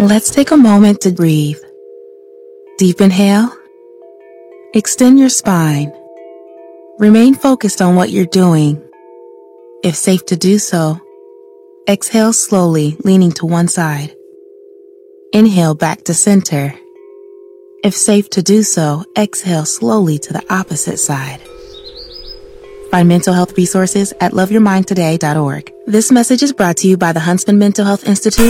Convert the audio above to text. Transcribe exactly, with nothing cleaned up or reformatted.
Let's take a moment to breathe. Deep inhale. Extend your spine. Remain focused on what you're doing. If safe to do so, exhale slowly, leaning to one side. Inhale back to center. If safe to do so, exhale slowly to the opposite side. Find mental health resources at love your mind today dot org. This message is brought to you by the Huntsman Mental Health Institute